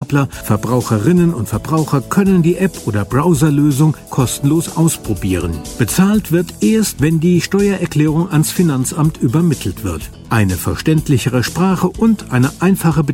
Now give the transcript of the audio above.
Verbraucherinnen und Verbraucher können die App oder Browserlösung kostenlos ausprobieren. Bezahlt wird erst, wenn die Steuererklärung ans Finanzamt übermittelt wird. Eine verständlichere Sprache und eine einfache